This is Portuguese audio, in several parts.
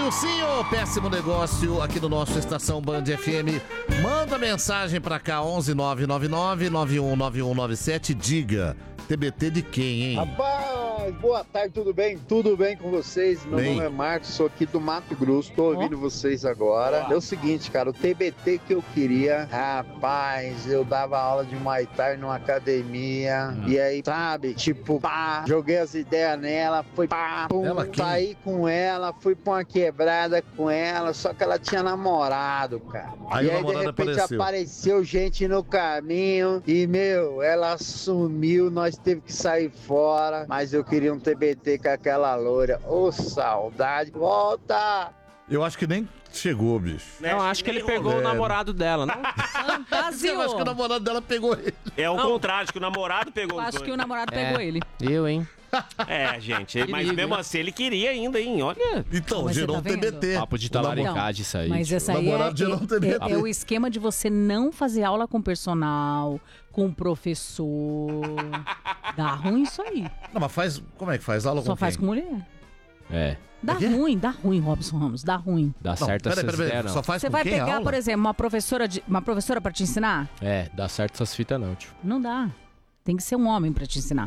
Nilcinho, péssimo negócio aqui no nosso Estação Band FM. Manda mensagem pra cá, 11999-919197. Diga, TBT de quem, hein? Rapaz, boa tarde, tudo bem? Tudo bem com vocês? Meu nome é Marcos, sou aqui do Mato Grosso, tô ouvindo vocês agora. É o seguinte, cara, o TBT que eu queria, rapaz, eu dava aula de Muay Thai numa academia, e aí, sabe, tipo, pá, joguei as ideias nela, foi pá, pum, saí com ela, fui pra uma quebrada com ela, só que ela tinha namorado, cara. Aí E aí, de repente, apareceu gente no caminho, e, meu, ela sumiu, nós teve que sair fora, mas eu queria um TBT com aquela loira. Ô, saudade. Volta! Eu acho que nem chegou, bicho. Não, acho que ele pegou o namorado dela, não? Eu acho que o namorado dela pegou ele. É o contrário, acho que o namorado pegou Eu acho que o namorado pegou ele. Eu, hein? É, gente, mas mesmo assim ele queria ainda, hein? Olha. Então, Mas gerou você um tá vendo? TBT. Papo de talaricagem isso aí. Mas essa aí namorado gerou um TBT. é o esquema de você não fazer aula com personal, com professor. Dá ruim isso aí. Não, mas faz... Como é que faz? Aula com Só faz quem? com mulher. É. Dá ruim, Robson Ramos, dá ruim. Dá certo essas ideias, não. Só faz Você com vai quem pegar, aula? por exemplo, uma professora pra te ensinar? É, dá certo essas fitas não, tio. Não dá. Tem que ser um homem pra te ensinar.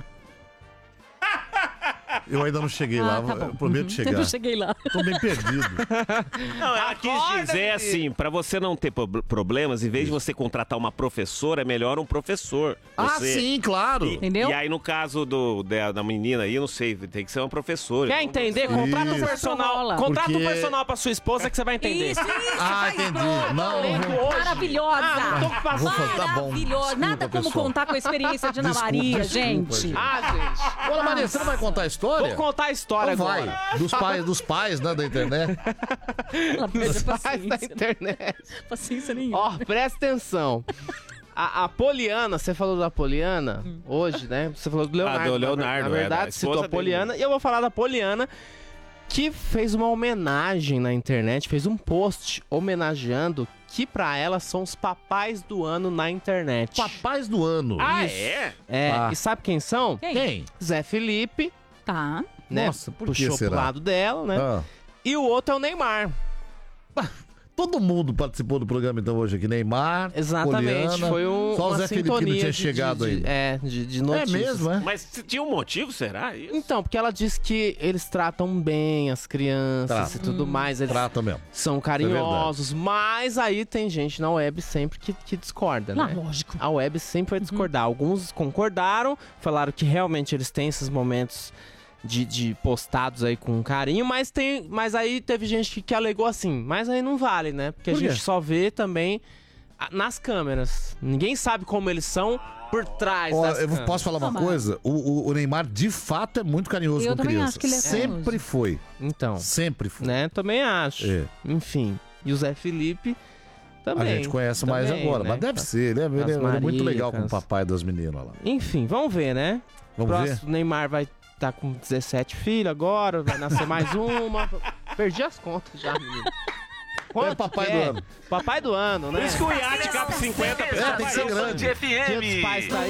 Eu ainda não cheguei lá, tá bom. eu prometo chegar. Eu não cheguei lá. Tô bem perdido. Não, ela quis dizer assim, pra você não ter problemas, em vez de você contratar uma professora, é melhor um professor. Ah, Você- sim, claro. Entendeu? E aí, no caso da menina aí, eu não sei, tem que ser uma professora. Quer entender? Contrata um Isso. personal. Contrata Porque- um personal pra sua esposa que você vai entender. Isso, Ah, entendi. Não, maravilhosa. Ah, não tô passando. Tá bom. Maravilhosa. Desculpa, Nada como pessoal. contar com a experiência de Ana Desculpa, Maria, desculpa, gente. gente. Gente. Olha, Maria, você não vai contar a história? Vou contar a história Então agora. vai. Dos pais, né, da internet. Ela perde Sai da paciência. internet. Paciência nenhuma. Ó, presta atenção. A Poliana, você falou da Poliana hoje, né? Você falou do Leonardo. do Leonardo, Na da verdade, citou esposa a Poliana. E eu vou falar da Poliana, que fez uma homenagem na internet, fez um post homenageando que pra ela são os papais do ano na internet. Papais do ano. Ah, Isso. é? É, Ah. e sabe quem são? Quem? Zé Felipe, Tá. né? Nossa, por que puxou será? pro lado dela, né? Ah. E o outro é o Neymar. Todo mundo participou do programa então hoje aqui. Neymar, Exatamente, Poliana, foi só o uma Zé Felipe que não sintonia tinha chegado ainda. de É notícias. mesmo, é? Mas tinha um motivo, será? Isso? Então, porque ela diz que eles tratam bem as crianças Trata. e tudo mais, eles Trata mesmo. são carinhosos, mas aí tem gente na web sempre que discorda, Ah, né? lógico. A web sempre vai discordar. Alguns concordaram, falaram que realmente eles têm esses momentos de postados aí com carinho, mas aí teve gente que alegou assim, mas aí não vale, né? Porque Por a quê? gente só vê também nas câmeras. Ninguém sabe como eles são por trás Ó, das eu câmeras. posso falar uma Não, mas- coisa? O Neymar, de fato, é muito carinhoso Eu com também criança. acho que ele é Sempre carinhoso. foi. Então, Sempre foi. né? Também acho. É. Enfim. E o Zé Felipe A também. gente conhece mais também, agora, né? mas deve ser. Ele é muito legal com o maricas. papai das meninas lá. Enfim, vamos ver, né? Vamos ver? Próximo, Neymar vai estar com 17 filhos agora, vai nascer mais uma. Perdi as contas já, menino. Quanto papai que do é? ano. Papai do ano, né? Por isso que o iate cabe 50 pessoas. É, tem que ser grande. Dia dos pais tá aí.